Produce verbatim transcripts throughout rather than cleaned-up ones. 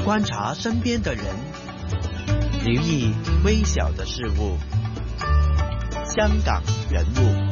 觀察身邊的人，留意微小的事物。香港人物。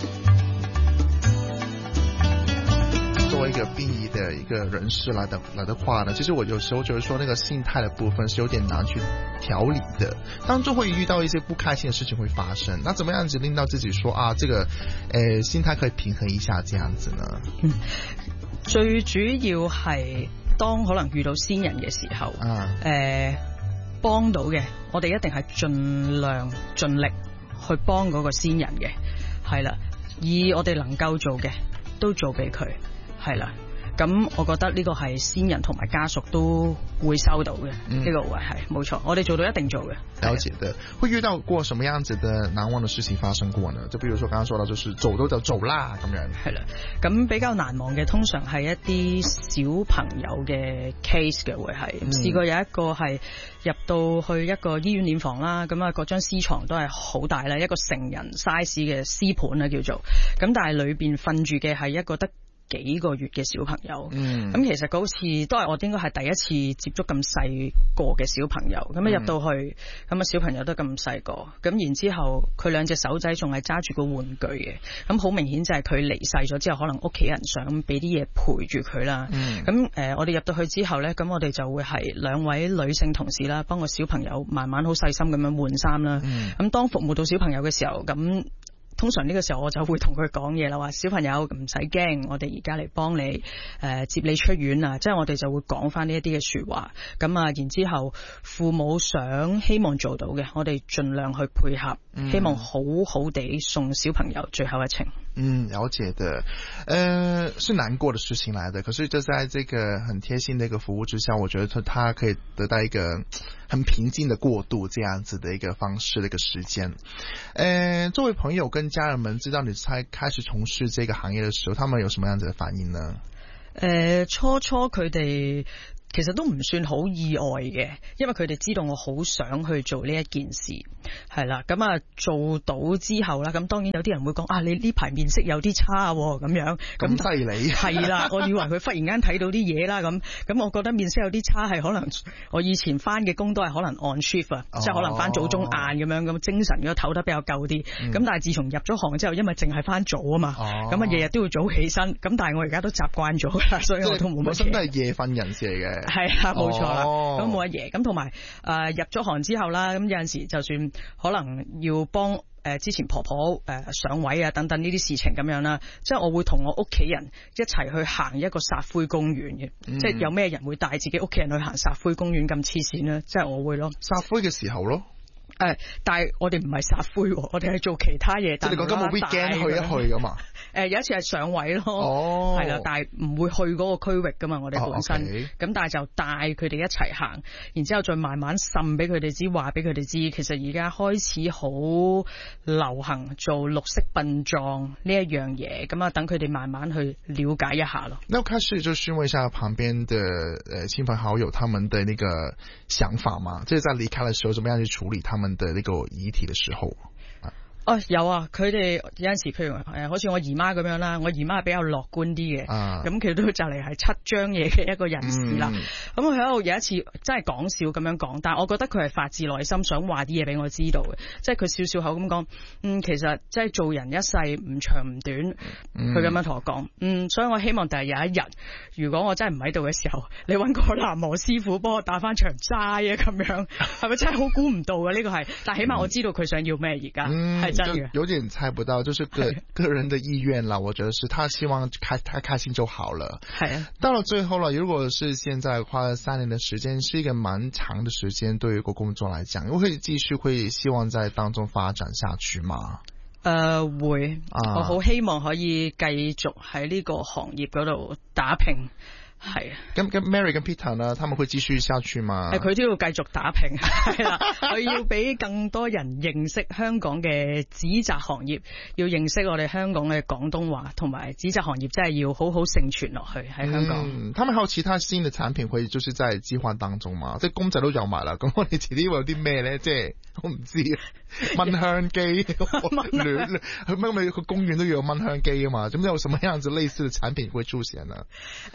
作為一個殯儀的一個人士來的來的話呢，其實我有時候覺得說那個心態的部分是有點難去調理的，當中會遇到一些不開心的事情會發生，那怎麼樣子令到自己說啊，這個誒心態可以平衡一下這樣子呢？ 嗯，最主要係當可能遇到先人嘅時候，啊，誒、呃、幫到嘅，我哋一定係盡量盡力去幫嗰個先人嘅，係啦，以我哋能夠做嘅都做俾佢。係啦，咁我覺得呢個係先人同埋家屬都會收到嘅，呢、嗯這個會係冇錯，我哋做到一定做嘅。 了解的，會遇到過什麼樣子的難忘的事情發生過呢？就比如說剛剛說到，就是走都就走啦咁樣。係啦，咁比較難忘嘅通常係一啲小朋友嘅 case 嘅會係，試、嗯、過有一個係入到去一個醫院殮房啦，咁啊嗰張屍床都係好大啦，一個成人 size 嘅屍盤啊叫做，咁但係裏邊瞓住嘅係一個得幾個月嘅小朋友，咁、嗯、其實嗰次都係我應該係第一次接觸咁細個嘅小朋友，咁啊入到去，咁啊小朋友都咁細個，咁然之後佢兩隻手仔仲係揸住個玩具嘅，咁好明顯就係佢離世咗之後，可能屋企人想俾啲嘢陪住佢啦。咁誒、嗯呃，我哋入到去之後呢，咁我哋就會係兩位女性同事啦，幫個小朋友慢慢好細心咁樣換衫啦。咁、嗯、當服務到小朋友嘅時候，咁通常呢個時候我就會同佢講嘢啦，話小朋友唔使驚，我哋而家嚟幫你誒、呃、接你出院啊，即係我哋就會講翻呢一啲嘅說話，咁啊然之後父母想希望做到嘅，我哋盡量去配合，嗯、希望好好地送小朋友最後一程。 嗯，了解的，呃，是難過的事情來的，可是就在這個很貼心的一個服務之下，我覺得他他可以得到一個很平靜的過渡，這樣子的一個方式的一個時間。呃，作為朋友跟家人們知道你才開始從事這個行業的時候，他們有什麼樣子的反應呢？ 呃，初初佢哋其實都唔算好意外嘅，因為佢哋知道我好想去做呢一件事，係啦，咁啊做到之後啦，咁當然有啲人會講啊，你呢排面色有啲差喎，咁樣咁犀利， 係啦，我以為佢忽然間睇到啲嘢啦，咁咁我覺得面色有啲差係可能我以前翻嘅工都係可能 on shift 啊、哦，即係可能翻早中晏咁樣，咁精神如果唞得比較夠啲，咁、嗯、但係自從入咗行之後，因為淨係翻早啊嘛，咁啊日日都要早起身，咁但係我而家都習慣咗啦，所以我都冇乜嘢。本身都係夜瞓人士嚟嘅。 係啊，冇錯啦，咁冇乜嘢，咁同埋誒入咗行之後啦，咁有陣時就算可能要幫誒、呃、之前婆婆誒、呃、上位啊等等呢啲事情咁樣啦，即係我會同我屋企人一齊去行一個撒灰公園嘅、嗯，即係有咩人會帶自己屋企人去行撒灰公園咁黐線咧？即係我會咯， 撒灰嘅時候咯。 誒、呃，但係我哋唔係撒灰，我哋係做其他嘢。 即係你講今日 weekend 去一去噶嘛？誒、 呃，有一次係上位咯，係、哦、啦，但係唔會去嗰個區域噶嘛，我哋本身。咁、哦 okay、但係就帶佢哋一齊行，然之後再慢慢滲俾佢哋知，話俾佢哋知，其實而家開始好流行做綠色殯葬呢一樣嘢，咁啊等佢哋慢慢去了解一下咯。 那我開始就詢問一下旁邊的誒親朋好友，他們的那個想法嘛，即係在離開嘅時候，怎麼樣去處理他們的呢個遺體嘅時候？ 哦，有啊，佢哋有陣時譬如誒，好似我姨媽咁樣啦，我姨媽係比較樂觀啲嘅，咁、啊、佢都就嚟係七張嘢嘅一個人士啦。咁佢喺度有一次真係講笑咁樣講，但係我覺得佢係發自內心想話啲嘢俾我知道嘅，即係佢笑笑口咁講，嗯，其實即係做人一世唔長唔短，佢咁樣同我講，嗯，所以我希望第日有一日，如果我真係唔喺度嘅時候，你揾個喃嘸師傅幫我打翻場齋啊，咁樣係咪真係好估唔到嘅呢、呢個係？但係起碼我知道佢想要咩而家係。 就有點猜不到，就是個個人的意願啦。我覺得是他希望開他開心就好了。係啊，到了最後了，如果是現在花了三年的時間，是一個蠻長的時間，對於一個工作來講，我可以繼續會希望在當中發展下去嗎？誒、呃，會，啊、我好希望可以繼續喺呢個行業嗰度打拼。係啊，咁咁 Mary 跟 Peter 呢，他們會繼續下去嗎？誒，佢都要繼續打拼，係啦，佢要俾更多人認識香港嘅紙紮行業，要認識我哋香港嘅廣東話，同埋紙紮行業真係要好好盛傳落去喺香港。嗯，他們還有其他新嘅產品會就是在計劃當中嘛？即係公仔都有埋啦，咁我哋遲啲會有啲咩咧？即係我唔知啊，蚊香機，亂，佢咪個公園都要有蚊香機啊嘛？咁有什麼樣子類似嘅產品會出現呢？誒、呃，有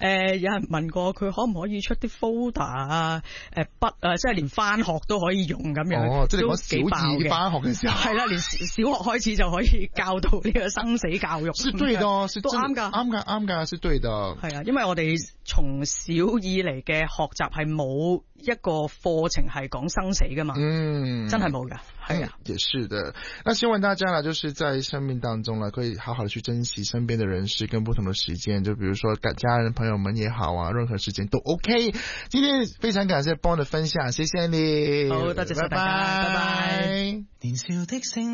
有人問過佢可唔可以出啲 folder 啊、誒筆啊，即係連翻學都可以用咁樣。 哦，即係講小二翻學嘅時候。 係啦，連小學開始就可以教到呢個生死教育。 是對的， 都啱㗎， 啱㗎，啱㗎，是對的。 係啊，因為我哋從小以嚟嘅學習係冇一個課程係講生死㗎嘛。嗯，真係冇㗎。係啊， 也是的。那希望大家呢，就是在生命當中呢，可以好好的去珍惜身邊的人事跟不同的時間，就比如說家人朋友們也好啊，任何時間都 OK。今天非常感謝 Bond 的分享，謝謝你。 好，多謝晒大家，拜拜。 年少的